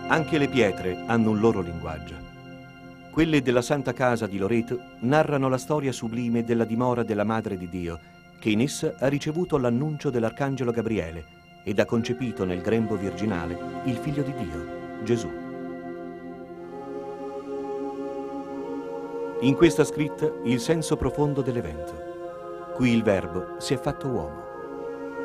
Anche le pietre hanno un loro linguaggio. Quelle della Santa Casa di Loreto narrano la storia sublime della dimora della Madre di Dio, che in essa ha ricevuto l'annuncio dell'Arcangelo Gabriele ed ha concepito nel grembo virginale il Figlio di Dio, Gesù. In questa scritta il senso profondo dell'evento. Qui il Verbo si è fatto uomo.